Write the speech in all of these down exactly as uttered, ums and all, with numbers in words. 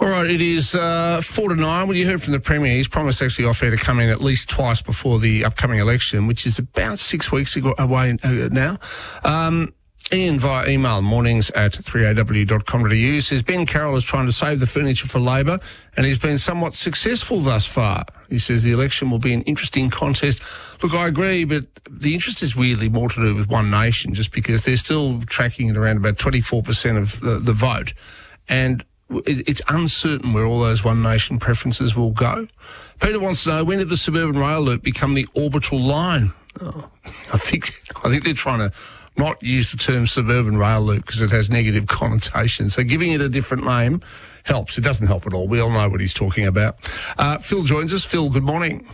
All right, it is uh, four to nine. Well, you heard from the Premier. He's promised actually off air to come in at least twice before the upcoming election, which is about six weeks ago, away uh, now. Um, Ian via email, mornings at three a w dot com dot a u, says Ben Carroll is trying to save the furniture for Labor and he's been somewhat successful thus far. He says the election will be an interesting contest. Look, I agree, but the interest is weirdly more to do with One Nation, just because they're still tracking at around about twenty-four percent of the, the vote. And it's uncertain where all those One Nation preferences will go. Peter wants to know, when did the suburban rail loop become the orbital line? Oh, I think I think they're trying to not use the term suburban rail loop because it has negative connotations. So giving it a different name helps. It doesn't help at all. We all know what he's talking about. Uh, Phil joins us. Phil, good morning.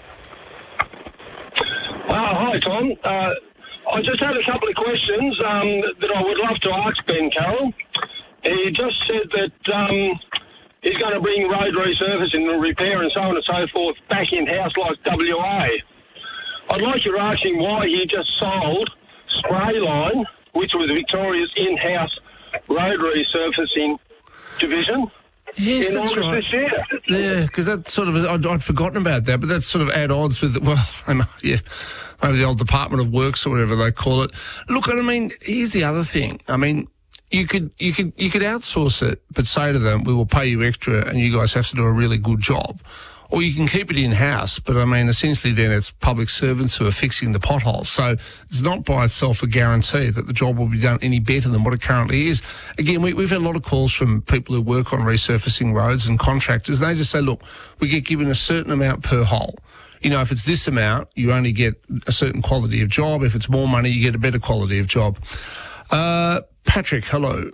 Uh, hi, Tom. Uh, I just had a couple of questions um, that I would love to ask Ben Carroll. He just said that um, he's going to bring road resurfacing and repair and so on and so forth back in-house like W A. I'd like you to ask him why he just sold Sprayline, which was Victoria's in-house road resurfacing division. Yes, in that's August right. This year. Yeah, because that sort of, I'd, I'd forgotten about that, but that's sort of at odds with, well, yeah, maybe the old Department of Works or whatever they call it. Look, I mean, here's the other thing. I mean, you could, you could, you could outsource it, but say to them, we will pay you extra and you guys have to do a really good job. Or you can keep it in-house, but I mean, essentially then it's public servants who are fixing the potholes. So it's not by itself a guarantee that the job will be done any better than what it currently is. Again, we, we've had a lot of calls from people who work on resurfacing roads and contractors. They just say, look, we get given a certain amount per hole. You know, if it's this amount, you only get a certain quality of job. If it's more money, you get a better quality of job. Uh, Patrick, hello.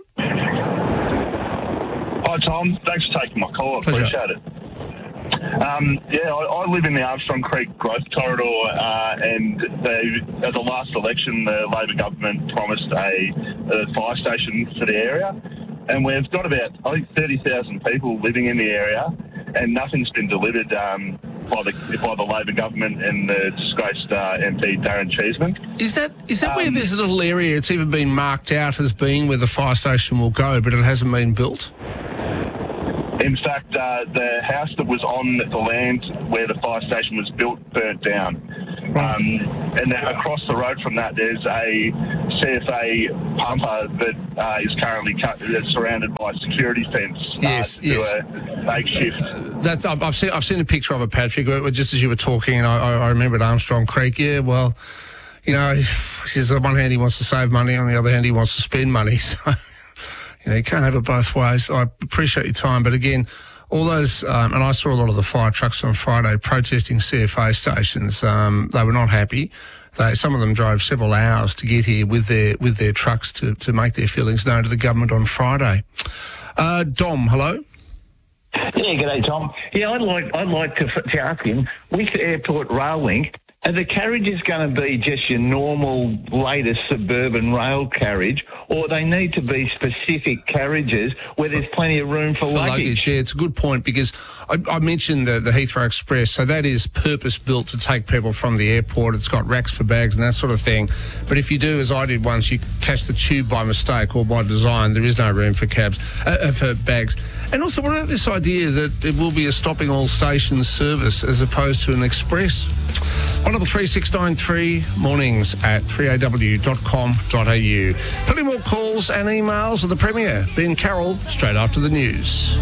Hi, Tom. Thanks for taking my call. I Pleasure. appreciate it. Um, yeah, I, I live in the Armstrong Creek Growth Corridor, uh, and they, at the last election, the Labor government promised a, a fire station for the area, and we've got about, I think, thirty thousand people living in the area, and nothing's been delivered um, by the by the Labor government and the disgraced uh, M P Darren Cheeseman. Is that is that um, where there's a little area, it's even been marked out as being where the fire station will go, but it hasn't been built? In fact, uh, the house that was on the land where the fire station was built burnt down. Right. Um, and then across the road from that, there's a C F A pumper that uh, is currently cut, that's surrounded by a security fence. Yes, uh, to yes. a makeshift. That's I've, I've seen I've seen a picture of it, Patrick. Just as you were talking, and I, I remembered Armstrong Creek. Yeah, well, you know, he's on one hand he wants to save money, on the other hand he wants to spend money. So. You know, you can't have it both ways. I appreciate your time, but again, all those, um, and I saw a lot of the fire trucks on Friday protesting C F A stations. Um, they were not happy. They, some of them drove several hours to get here with their with their trucks to, to make their feelings known to the government on Friday. Uh, Dom, hello. Yeah, g'day, Tom. Yeah, I'd like I'd like to, to ask him, with Airport Rail Link, are the carriages going to be just your normal, latest suburban rail carriage, or they need to be specific carriages where there's plenty of room for, for luggage? luggage? Yeah, it's a good point, because I, I mentioned the, the Heathrow Express, so that is purpose-built to take people from the airport. It's got racks for bags and that sort of thing. But if you do, as I did once, you catch the tube by mistake or by design, there is no room for cabs, uh, for bags. And also, what about this idea that it will be a stopping all stations service as opposed to an express? one double three six nine three, mornings at three a w dot com dot a u. Plenty more calls and emails of the Premier, Ben Carroll, straight after the news.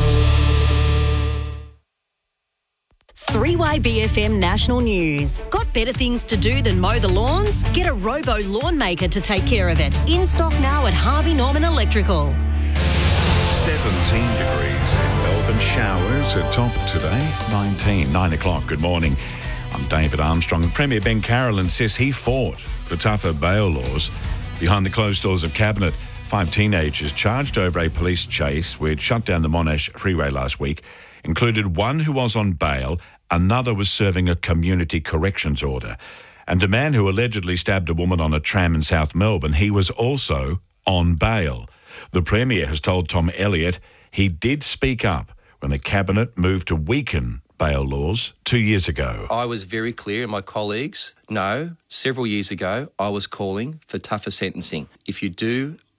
three Y B F M National News. Got better things to do than mow the lawns? Get a Robo Lawn Maker to take care of it. In stock now at Harvey Norman Electrical. seventeen degrees in Melbourne. Showers at top today. nineteen, nine o'clock. Good morning. I'm David Armstrong. Premier Ben Carroll insists he fought for tougher bail laws. Behind the closed doors of Cabinet, five teenagers charged over a police chase which shut down the Monash freeway last week included one who was on bail, another was serving a community corrections order, and a man who allegedly stabbed a woman on a tram in South Melbourne, he was also on bail. The Premier has told Tom Elliott he did speak up when the Cabinet moved to weaken bail laws two years ago. I was very clear, and my colleagues know, several years ago, I was calling for tougher sentencing. If you do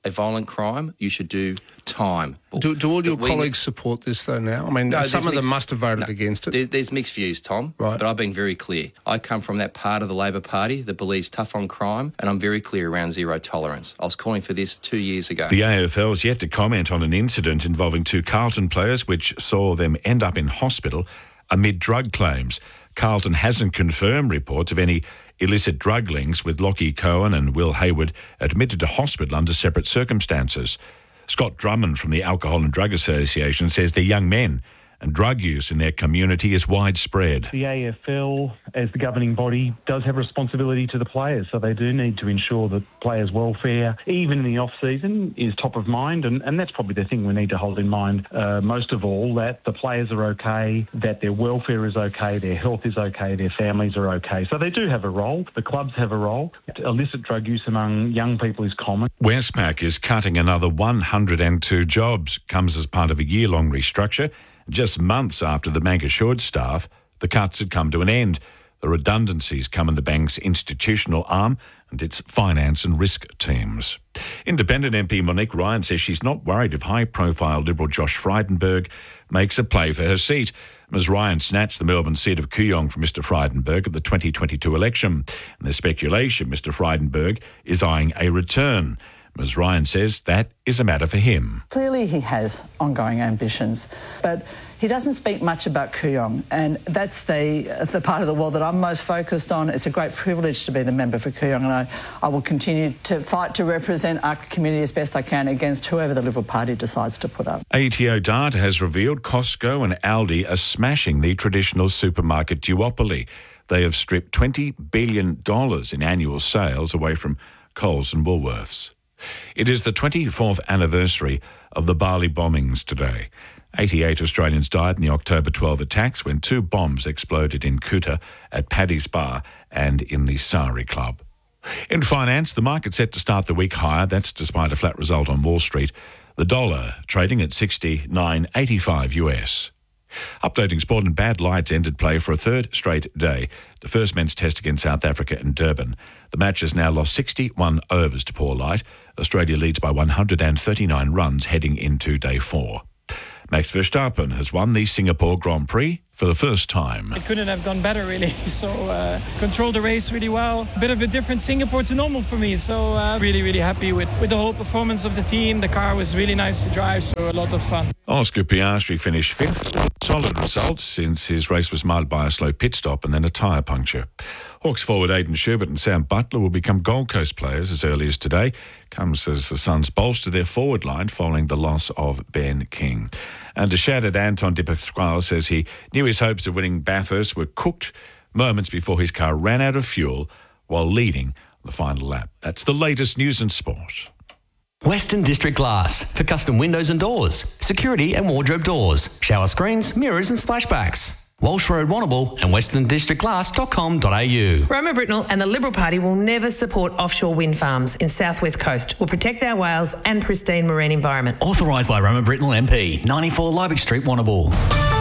a violent crime, you should do time. Do, do all your we- colleagues support this, though, now? I mean, No, some there's of them mixed- must have voted no, against it. There's, there's mixed views, Tom, Right. but I've been very clear. I come from that part of the Labor Party that believes tough on crime, and I'm very clear around zero tolerance. I was calling for this two years ago. The A F L's yet to comment on an incident involving two Carlton players which saw them end up in hospital amid drug claims. Carlton hasn't confirmed reports of any illicit drug links, with Lockie Cohen and Will Hayward admitted to hospital under separate circumstances. Scott Drummond from the Alcohol and Drug Association says they're young men and drug use in their community is widespread. The A F L, as the governing body, does have responsibility to the players, so they do need to ensure that players' welfare, even in the off-season, is top of mind, and, and that's probably the thing we need to hold in mind uh, most of all, that the players are okay, that their welfare is okay, their health is okay, their families are okay. So they do have a role. The clubs have a role. Illicit drug use among young people is common. Westpac is cutting another one hundred two jobs, comes as part of a year-long restructure. Just months after the bank assured staff the cuts had come to an end. The redundancies come in the bank's institutional arm and its finance and risk teams. Independent M P Monique Ryan says she's not worried if high-profile Liberal Josh Frydenberg makes a play for her seat. Ms Ryan snatched the Melbourne seat of Kooyong from Mr Frydenberg at the twenty twenty-two election. And there's speculation Mr Frydenberg is eyeing a return. Ms Ryan says that is a matter for him. Clearly he has ongoing ambitions, but he doesn't speak much about Kooyong, and that's the the part of the world that I'm most focused on. It's a great privilege to be the member for Kooyong, and I, I will continue to fight to represent our community as best I can against whoever the Liberal Party decides to put up. A T O data has revealed Costco and Aldi are smashing the traditional supermarket duopoly. They have stripped twenty billion dollars in annual sales away from Coles and Woolworths. It is the twenty-fourth anniversary of the Bali bombings today. eighty-eight Australians died in the October twelfth attacks when two bombs exploded in Kuta, at Paddy's Bar and in the Sari Club. In finance, the market set to start the week higher. That's despite a flat result on Wall Street. The dollar trading at sixty-nine eighty-five U S. Updating sport, and bad lights ended play for a third straight day. The first men's test against South Africa in Durban. The match has now lost sixty-one overs to poor light. Australia leads by one hundred thirty-nine runs heading into day four. Max Verstappen has won the Singapore Grand Prix for the first time. It couldn't have gone better, really. So, uh, controlled the race really well. A bit of a different Singapore to normal for me. So, uh, really, really happy with, with the whole performance of the team. The car was really nice to drive, so a lot of fun. Oscar Piastri finished fifth. Solid result since his race was marred by a slow pit stop and then a tyre puncture. Hawks forward Aidan Sherbert and Sam Butler will become Gold Coast players as early as today. Comes as the Suns bolster their forward line following the loss of Ben King. And a shattered Anton de Pasquale says he knew his hopes of winning Bathurst were cooked moments before his car ran out of fuel while leading the final lap. That's the latest news and sport. Western District Glass for custom windows and doors, security and wardrobe doors, shower screens, mirrors and splashbacks. Walsh Road, Warrnambool and western district glass dot com dot a u. Roma Britnell and the Liberal Party will never support offshore wind farms in South West Coast. We'll protect our whales and pristine marine environment. Authorised by Roma Britnell M P, ninety-four Liebig Street, Warrnambool.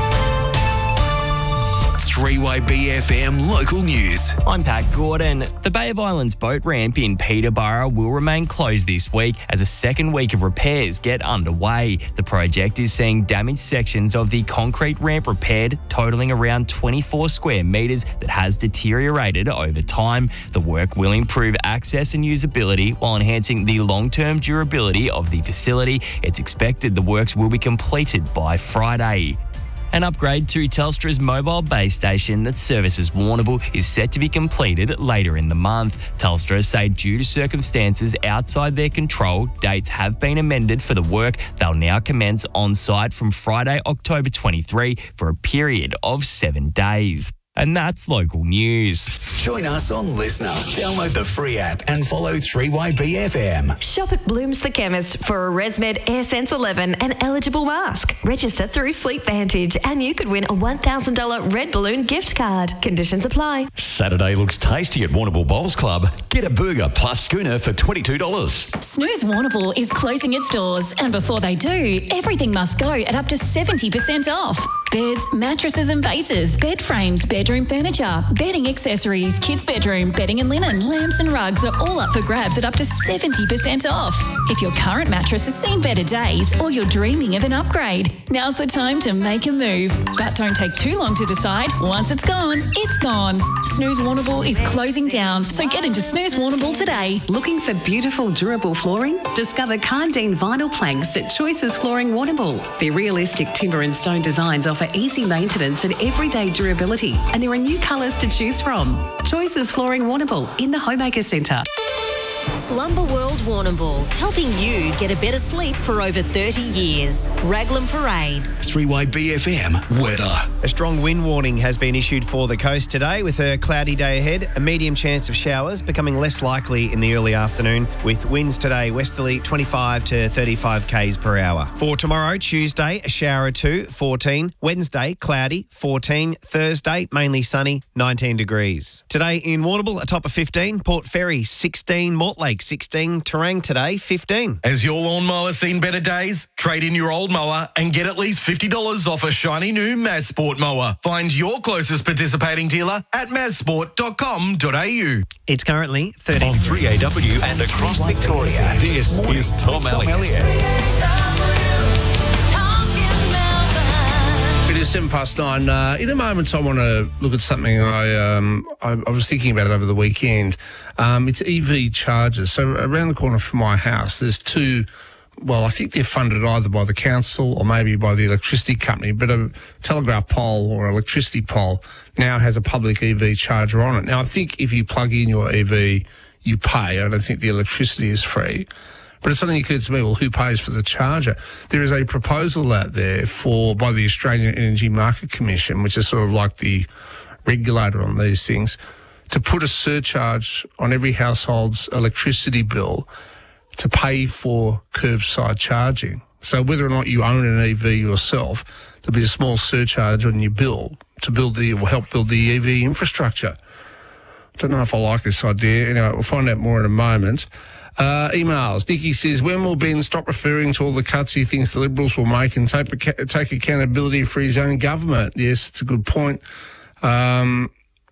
three Y B F M local news. I'm Pat Gordon. The Bay of Islands boat ramp in Peterborough will remain closed this week as a second week of repairs get underway. The project is seeing damaged sections of the concrete ramp repaired, totalling around twenty-four square metres that has deteriorated over time. The work will improve access and usability while enhancing the long-term durability of the facility. It's expected the works will be completed by Friday. An upgrade to Telstra's mobile base station that services Warrnambool is set to be completed later in the month. Telstra say due to circumstances outside their control, dates have been amended for the work. They'll now commence on site from Friday, October twenty-third for a period of seven days. And that's local news. Join us on Listener. Download the free app and follow three Y B F M. Shop at Blooms the Chemist for a ResMed AirSense eleven and eligible mask. Register through Sleep Vantage and you could win a one thousand dollars Red Balloon gift card. Conditions apply. Saturday looks tasty at Warrnambool Bowls Club. Get a burger plus schooner for twenty-two dollars. Snooze Warrnambool is closing its doors, and before they do, everything must go at up to seventy percent off. Beds, mattresses and bases, bed frames, bedroom furniture, bedding accessories, kids' bedroom, bedding and linen, lamps and rugs are all up for grabs at up to seventy percent off. If your current mattress has seen better days or you're dreaming of an upgrade, now's the time to make a move. But don't take too long to decide. Once it's gone, it's gone. Snooze Warrnambool is closing down, so get into Snooze Warrnambool today. Looking for beautiful, durable flooring? Discover Carndine vinyl planks at Choices Flooring Warrnambool. Their realistic timber and stone designs offer easy maintenance and everyday durability, and there are new colours to choose from. Choices Flooring Warrnambool in the Homemaker Centre. Slumber World Warrnambool, helping you get a better sleep for over thirty years. Raglan Parade. three Y B F M weather. A strong wind warning has been issued for the coast today with a cloudy day ahead, a medium chance of showers becoming less likely in the early afternoon with winds today westerly twenty-five to thirty-five k's per hour. For tomorrow, Tuesday, a shower or two, fourteen. Wednesday, cloudy, fourteen. Thursday, mainly sunny, nineteen degrees. Today in Warrnambool, a top of fifteen. Port Fairy, sixteen. Mortlake, sixteen. Terang today, fifteen. Has your lawnmower seen better days? Trade in your old mower and get at least fifty dollars off a shiny new Mazsport mower. Find your closest participating dealer at mazsport dot com dot a u. It's currently thirty. On three A W and across Victoria, this is Tom Elliott. It is seven past nine. Uh, in a moment, I want to look at something I, um, I I was thinking about it over the weekend. Um, it's E V chargers. So around the corner from my house, there's two. Well, I think they're funded either by the council or maybe by the electricity company, but a telegraph pole or electricity pole now has a public E V charger on it. Now, I think if you plug in your E V, you pay. I don't think the electricity is free. But it's something occurred to me, well, who pays for the charger? There is a proposal out there for by the Australian Energy Market Commission, which is sort of like the regulator on these things, to put a surcharge on every household's electricity bill to pay for curbside charging. So whether or not you own an E V yourself, there'll be a small surcharge on your bill to build the, or help build the E V infrastructure. I don't know if I like this idea. Anyway, we'll find out more in a moment. Uh, emails. Nikki says, when will Ben stop referring to all the cuts he thinks the Liberals will make and take, take accountability for his own government? Yes, it's a good point. Um,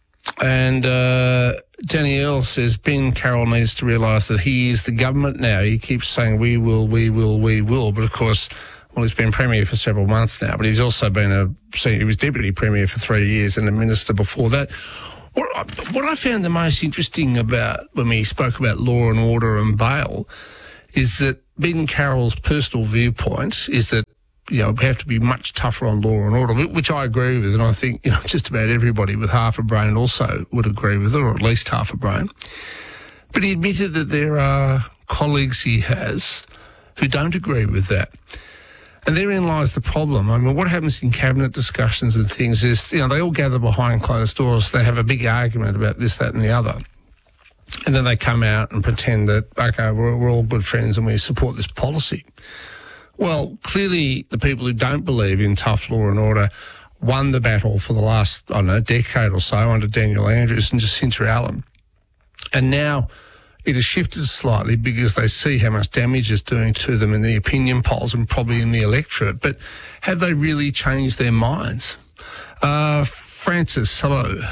and uh, Danielle says, Ben Carroll needs to realise that he is the government now. He keeps saying, we will, we will, we will. But, of course, well, he's been Premier for several months now, but he's also been a, he was Deputy Premier for three years and a Minister before that. What I, what I found the most interesting about when we spoke about law and order and bail is that Ben Carroll's personal viewpoint is that, you know, we have to be much tougher on law and order, which I agree with, and I think, you know, just about everybody with half a brain also would agree with it, or at least half a brain. But he admitted that there are colleagues he has who don't agree with that. And therein lies the problem. I mean, what happens in cabinet discussions and things is, you know, they all gather behind closed doors. They have a big argument about this, that and the other. And then they come out and pretend that, okay, we're, we're all good friends and we support this policy. Well, clearly the people who don't believe in tough law and order won the battle for the last, I don't know, decade or so under Daniel Andrews and Jacinta Allen. And now it has shifted slightly because they see how much damage it's doing to them in the opinion polls and probably in the electorate. But have they really changed their minds? Uh, Francis, hello.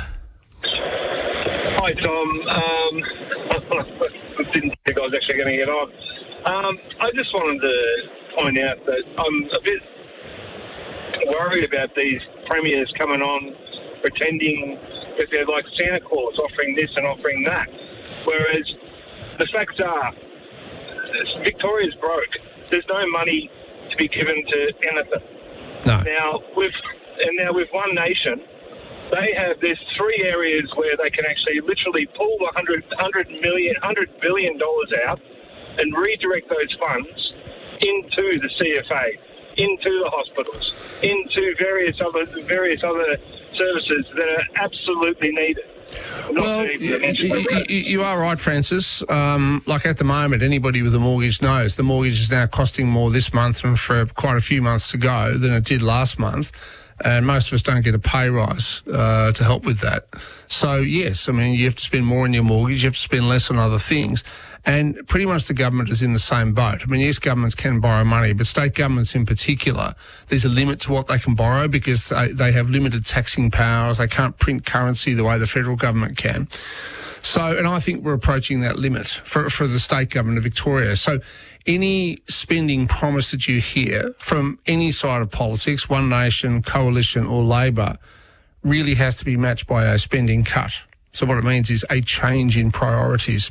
Hi, Tom. Um, I didn't think I was actually going to get on. Um, I just wanted to point out that I'm a bit worried about these premiers coming on pretending that they're like Santa Claus, offering this and offering that. Whereas the facts are, Victoria's broke. There's no money to be given to anything. No. Now, with and now with One Nation, they have there's three areas where they can actually literally pull the hundred hundred million hundred billion dollars out and redirect those funds into the C F A, into the hospitals, into various other various other services that are absolutely needed. Well, you, you, you are right, Francis. Um, like at the moment, anybody with a mortgage knows the mortgage is now costing more this month and for quite a few months to go than it did last month. and most of us don't get a pay rise uh, to help with that. So, yes, I mean, you have to spend more on your mortgage, you have to spend less on other things, and pretty much the government is in the same boat. I mean, yes, governments can borrow money, but state governments in particular, there's a limit to what they can borrow because they, they have limited taxing powers. They can't print currency the way the federal government can. So, and I think we're approaching that limit for, for the state government of Victoria. So any spending promise that you hear from any side of politics, One Nation, Coalition or Labor, really has to be matched by a spending cut. So what it means is a change in priorities.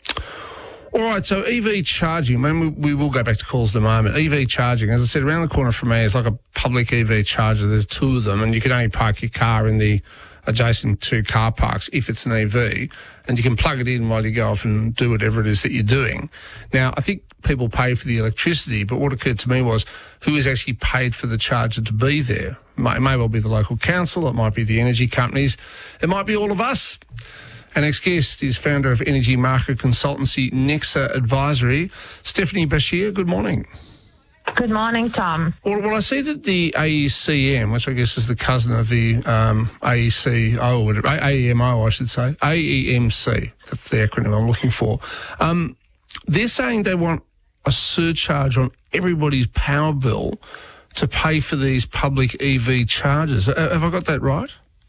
All right, so E V charging, I mean, we, we will go back to calls in a moment. E V charging, as I said, around the corner from me is like a public E V charger. There's two of them, and you can only park your car in the adjacent to car parks if it's an E V, and you can plug it in while you go off and do whatever it is that you're doing. Now, I think people pay for the electricity, but what occurred to me was who is actually paid for the charger to be there? It may, it may well be the local council, it might be the energy companies, it might be all of us. Our next guest is founder of energy market consultancy Nexa Advisory, Stephanie Bashir. Good morning. Good morning, Tom. Well, well, I see that the A E C M, which I guess is the cousin of the um, A E C O, or A E M O, I should say, A E M C, that's the acronym I'm looking for. Um, they're saying they want a surcharge on everybody's power bill to pay for these public E V chargers. Uh, have I got that right?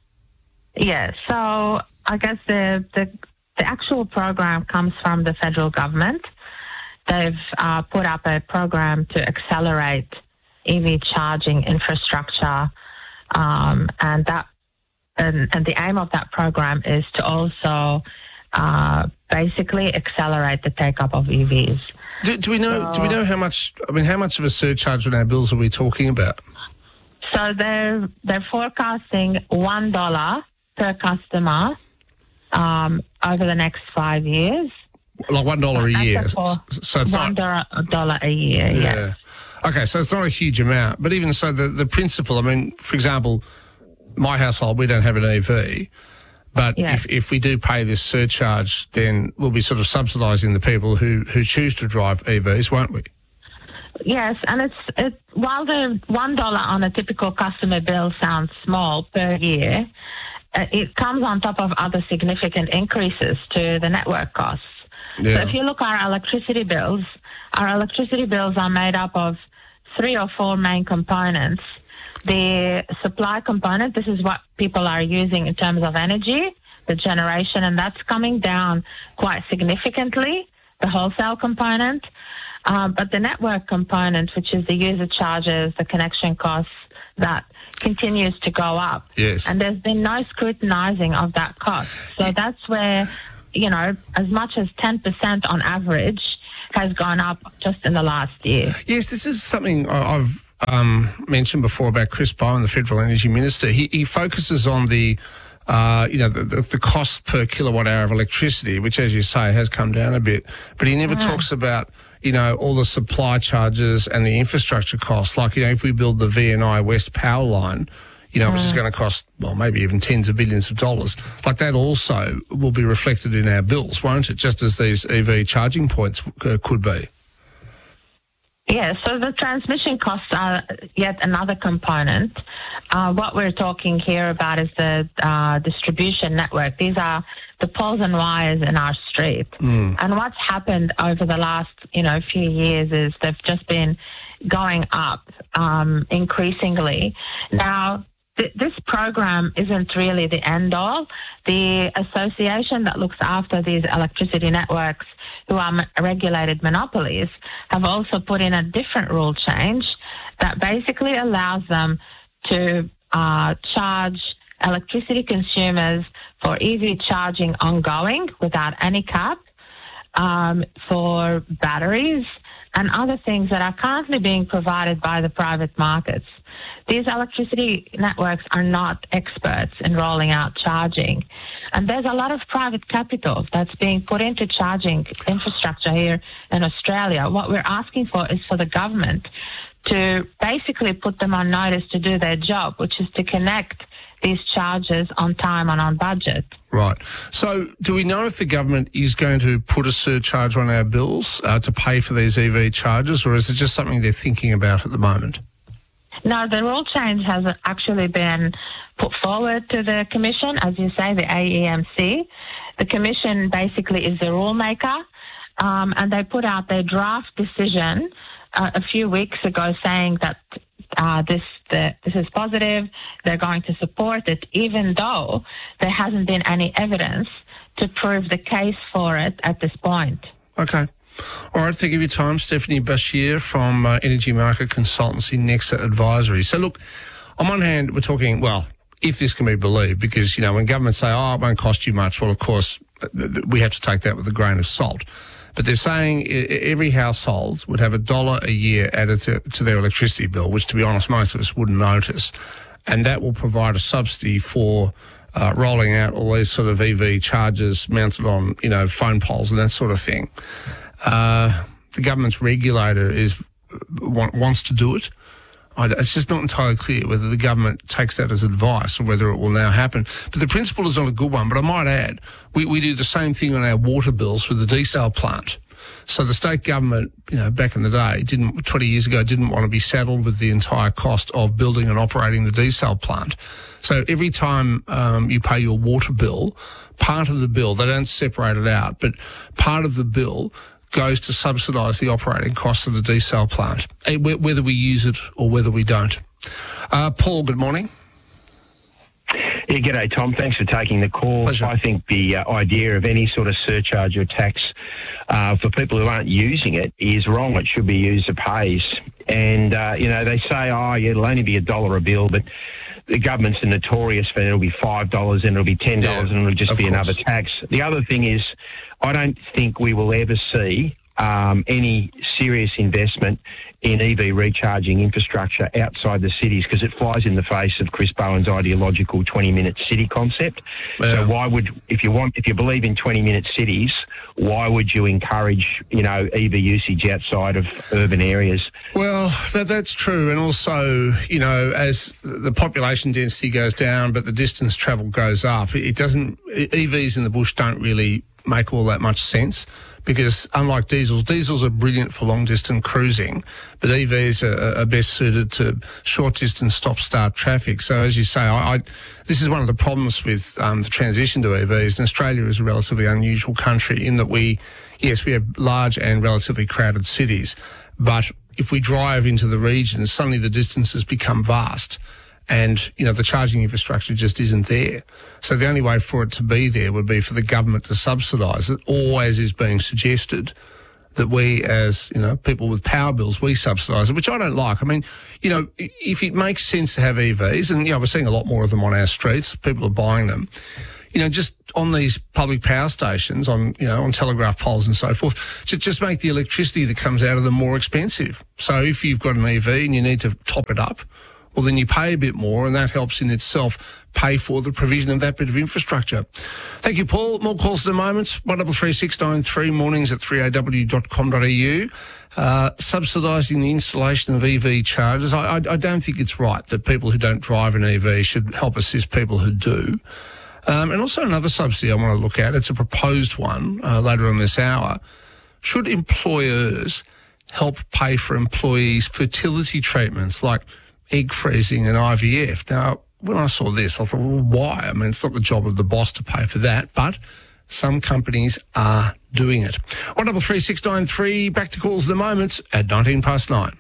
Yeah, so I guess the, the, the actual program comes from the federal government. They've uh, put up a program to accelerate E V charging infrastructure, um, and that and, and the aim of that program is to also uh, basically accelerate the take-up of E Vs. Do, do we know? So, do we know how much? I mean, how much of a surcharge on our bills are we talking about? So they're they're forecasting one dollar per customer um, over the next five years. Like one dollar a year. So, so it's one not dollar, dollar a year. Yeah. yeah. Okay, so it's not a huge amount, but even so, the the principle. I mean, for example, my household, we don't have an E V, but Yeah. if if we do pay this surcharge, then we'll be sort of subsidising the people who who choose to drive E Vs, won't we? Yes, and it's it, while the one dollar on a typical customer bill sounds small per year, uh, it comes on top of other significant increases to the network costs. Yeah. So if you look at our electricity bills, our electricity bills are made up of three or four main components. The supply component, this is what people are using in terms of energy, the generation, and that's coming down quite significantly, the wholesale component. Um, but the network component, which is the user charges, the connection costs, that continues to go up. Yes. And there's been no scrutinising of that cost. So that's where, you know, as much as ten percent on average has gone up just in the last year. Yes, this is something I- I've um, mentioned before about Chris Bowen, the Federal Energy Minister. He, he focuses on the, uh, you know, the, the, the cost per kilowatt hour of electricity, which, as you say, has come down a bit. But he never Yeah. talks about, you know, all the supply charges and the infrastructure costs. Like, you know, if we build the V N I West power line, you know, which is Mm. going to cost, well, maybe even tens of billions of dollars, like that also will be reflected in our bills, won't it? Just as these E V charging points uh, could be. Yeah, so the transmission costs are yet another component. Uh, what we're talking here about is the uh, distribution network. These are the poles and wires in our street. Mm. And what's happened over the last, you know, few years is they've just been going up um, increasingly. Now, th- this program isn't really the end all. The association that looks after these electricity networks, who are m- regulated monopolies, have also put in a different rule change that basically allows them to uh, charge electricity consumers for E V charging ongoing without any cap, um, for batteries and other things that are currently being provided by the private markets. These electricity networks are not experts in rolling out charging. And there's a lot of private capital that's being put into charging infrastructure here in Australia. What we're asking for is for the government to basically put them on notice to do their job, which is to connect these charges on time and on budget. Right. So do we know if the government is going to put a surcharge on our bills uh, to pay for these E V charges, or is it just something they're thinking about at the moment? No, the rule change has actually been put forward to the Commission, as you say, the A E M C. The Commission basically is the rule maker, um, and they put out their draft decision uh, a few weeks ago saying that uh, this the, this is positive, they're going to support it, even though there hasn't been any evidence to prove the case for it at this point. Okay. All right, thank you for your time. Stephanie Bashir from uh, Energy Market Consultancy, Nexa Advisory. So, look, on one hand, we're talking, well, if this can be believed, because, you know, when governments say, oh, it won't cost you much, well, of course, we have to take that with a grain of salt. But they're saying every household would have a dollar a year added to, to their electricity bill, which, to be honest, most of us wouldn't notice. And that will provide a subsidy for uh, rolling out all these sort of E V chargers mounted on, you know, phone poles and that sort of thing. Uh, the government's regulator is want, wants to do it. I, it's just not entirely clear whether the government takes that as advice or whether it will now happen. But the principle is not a good one. But I might add, we, we do the same thing on our water bills with the desal plant. So the state government, you know, back in the day, didn't twenty years ago, didn't want to be saddled with the entire cost of building and operating the desal plant. So every time um, you pay your water bill, part of the bill, they don't separate it out, but part of the bill goes to subsidise the operating costs of the desal plant, whether we use it or whether we don't. Uh, Paul, good morning. Yeah, g'day, Tom. Thanks for taking the call. Pleasure. I think the uh, idea of any sort of surcharge or tax uh, for people who aren't using it is wrong. It should be user pays. And, uh, you know, they say, oh, yeah, it'll only be a dollar a bill, but the government's notorious for it'll be five dollars and it'll be ten dollars yeah, and it'll just be course. another tax. The other thing is, I don't think we will ever see um, any serious investment in E V recharging infrastructure outside the cities because it flies in the face of Chris Bowen's ideological twenty-minute city concept. Yeah. So why would, if you want, if you believe in twenty-minute cities, why would you encourage, you know, E V usage outside of urban areas? Well, that, that's true. And also, you know, as the population density goes down but the distance travel goes up, it doesn't, E Vs in the bush don't really make all that much sense because unlike diesels, diesels are brilliant for long-distance cruising, but E Vs are, are best suited to short-distance stop-start traffic. So as you say, I, I, this is one of the problems with um, the transition to E Vs. And Australia is a relatively unusual country in that we, yes, we have large and relatively crowded cities, but if we drive into the regions, suddenly the distances become vast. And, you know, the charging infrastructure just isn't there. So the only way for it to be there would be for the government to subsidise it, or, as is being suggested, that we as, you know, people with power bills, we subsidise it, which I don't like. I mean, you know, if it makes sense to have E Vs, and, you know, we're seeing a lot more of them on our streets, people are buying them, you know, just on these public power stations, on, you know, on telegraph poles and so forth, just, just make the electricity that comes out of them more expensive. So if you've got an E V and you need to top it up, well, then you pay a bit more, and that helps in itself pay for the provision of that bit of infrastructure. Thank you, Paul. More calls in a moment. one double three six nine three, mornings at three a w dot com dot a u. Uh, subsidising the installation of E V chargers. I, I, I don't think it's right that people who don't drive an E V should help assist people who do. Um, and also another subsidy I want to look at, it's a proposed one uh, later on this hour. Should employers help pay for employees' fertility treatments like egg freezing and I V F? Now, when I saw this, I thought, well, why? I mean, it's not the job of the boss to pay for that, but some companies are doing it. one double three six nine three, back to calls in a moment at nineteen past nine.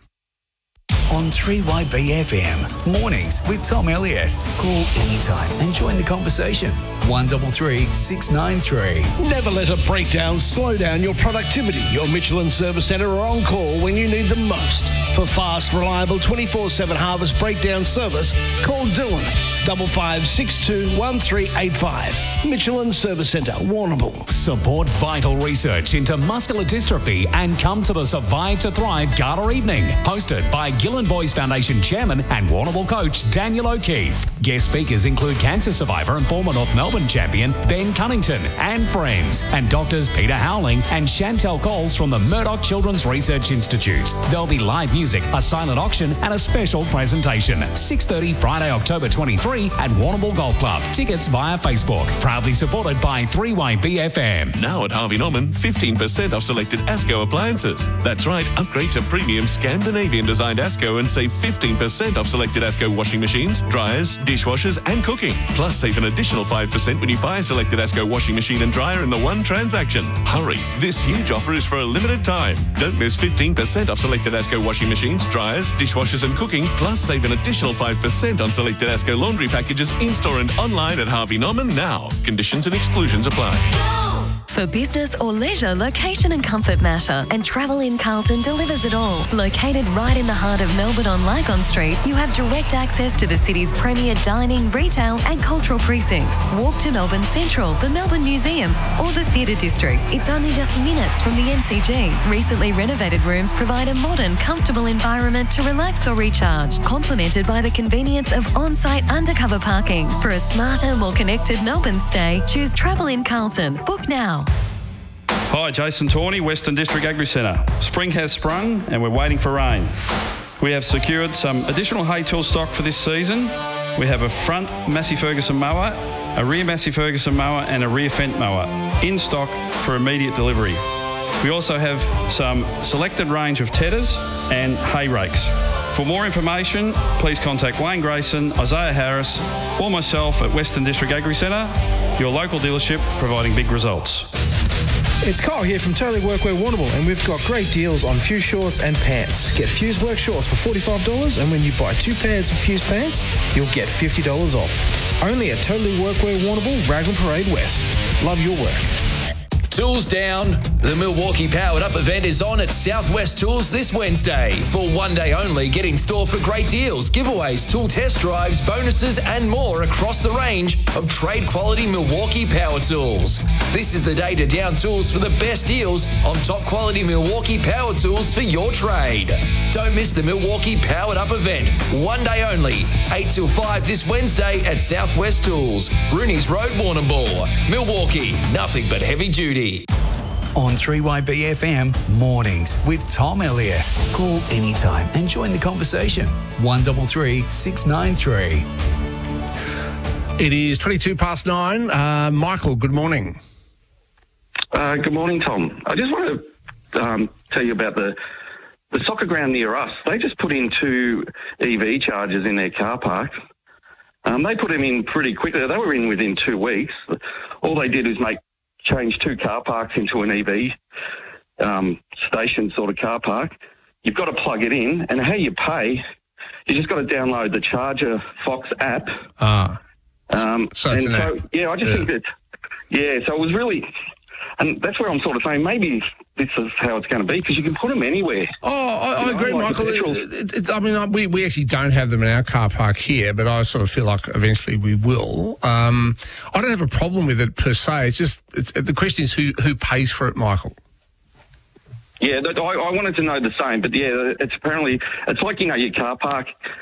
On three Y B F M, mornings with Tom Elliott. Call anytime and join the conversation. one double three six nine three. Never let a breakdown slow down your productivity. Your Michelin Service Centre are on call when you need them most. For fast, reliable twenty-four seven Harvest breakdown service, call Dylan, five five six two one three eight five. Michelin Service Centre, Warrnambool. Support vital research into muscular dystrophy and come to the Survive to Thrive Gala Evening, hosted by Gillen Boys Foundation Chairman and Warrnambool coach Daniel O'Keefe. Guest speakers include cancer survivor and former North Melbourne champion Ben Cunnington and friends, and doctors Peter Howling and Chantel Coles from the Murdoch Children's Research Institute. There'll be live music, a silent auction and a special presentation. six thirty Friday, October twenty-third at Warrnambool Golf Club. Tickets via Facebook. Proudly supported by three Y B F M. Now at Harvey Norman, fifteen percent off selected ASCO appliances. That's right, upgrade to premium Scandinavian designed ASCO ASCO and save fifteen percent off selected ASCO washing machines, dryers, dishwashers and cooking. Plus, save an additional five percent when you buy a selected ASCO washing machine and dryer in the one transaction. Hurry, this huge offer is for a limited time. Don't miss fifteen percent off selected ASCO washing machines, dryers, dishwashers and cooking. Plus, save an additional five percent on selected ASCO laundry packages in-store and online at Harvey Norman now. Conditions and exclusions apply. For business or leisure, location and comfort matter, and Travel in Carlton delivers it all. Located right in the heart of Melbourne on Lygon Street, you have direct access to the city's premier dining, retail and cultural precincts. Walk to Melbourne Central, the Melbourne Museum or the Theatre District. It's only just minutes from the M C G. Recently renovated rooms provide a modern, comfortable environment to relax or recharge, complemented by the convenience of on-site undercover parking. For a smarter, more connected Melbourne stay, choose Travel in Carlton. Book now. Hi, Jason Tawney, Western District Agri Centre. Spring has sprung and we're waiting for rain. We have secured some additional hay tool stock for this season. We have a front Massey Ferguson mower, a rear Massey Ferguson mower and a rear Fendt mower in stock for immediate delivery. We also have some selected range of tedders and hay rakes. For more information, please contact Wayne Grayson, Isaiah Harris or myself at Western District Agri Centre, your local dealership providing big results. It's Kyle here from Totally Workwear Warrnambool, and we've got great deals on Fuse shorts and pants. Get Fuse work shorts for forty-five dollars, and when you buy two pairs of Fuse pants, you'll get fifty dollars off. Only at Totally Workwear Warrnambool, Raglan Parade West. Love your work. Tools down. The Milwaukee Powered Up event is on at Southwest Tools this Wednesday. For one day only, get in store for great deals, giveaways, tool test drives, bonuses and more across the range of trade quality Milwaukee power tools. This is the day to down tools for the best deals on top quality Milwaukee power tools for your trade. Don't miss the Milwaukee Powered Up event. One day only, eight till five this Wednesday at Southwest Tools, Rooney's Road, Warrnambool. Milwaukee, nothing but heavy duty. On three Y B F M, mornings with Tom Elliott. Call anytime and join the conversation. one three three, six nine three. It is twenty-two past nine. Uh, Michael, good morning. Uh, good morning, Tom. I just want to um, tell you about the the soccer ground near us. They just put in two E V chargers in their car park. Um, they put them in pretty quickly. They were in within two weeks. All they did was make change two car parks into an E V um, station sort of car park. You've got to plug it in, and how you pay, you just got to download the Charger Fox app. Ah. Um, So and it's an so, app. yeah, I just Yeah. think that, yeah, so it was really, and that's where I'm sort of saying maybe this is how it's going to be, because you can put them anywhere. Oh, I, I You know, agree, like Michael. a petrol- It, it, it, I mean, uh, we, we actually don't have them in our car park here, but I sort of feel like eventually we will. Um, I don't have a problem with it per se. It's just it's, the question is who who pays for it, Michael. Yeah, that, I, I wanted to know the same, but yeah, it's apparently, it's like, you know, your car park,